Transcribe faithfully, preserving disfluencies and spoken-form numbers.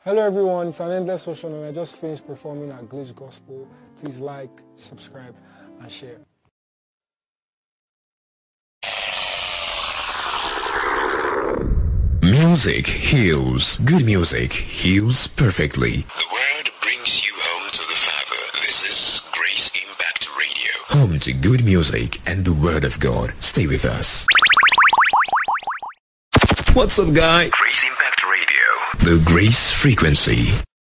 Hello everyone, it's an endless ocean and I just finished performing at Glitch Gospel. Please like, subscribe and share. Music heals. Good music heals perfectly. The word brings you home to the Father. This is Grace Impact Radio. Home to good music and the Word of God. Stay with us. What's up, guy? Grace Impact Radio. The Grace Frequency.